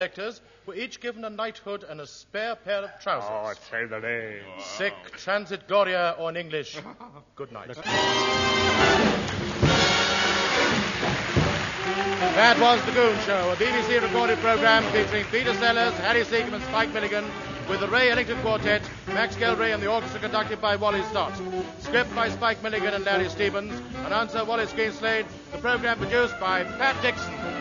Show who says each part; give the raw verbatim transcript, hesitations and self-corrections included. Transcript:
Speaker 1: Collectors were each given a knighthood and a spare pair of trousers.
Speaker 2: Oh, say the name.
Speaker 1: Sic transit gloria, or in English, good night. That was The Goon Show, a B B C recorded program featuring Peter Sellers, Harry Seacombe and Spike Milligan, with the Ray Ellington Quartet, Max Gelray and the orchestra conducted by Wally Stott. Script by Spike Milligan and Larry Stevens. Announcer Wallace Greenslade. The program produced by Pat Dixon.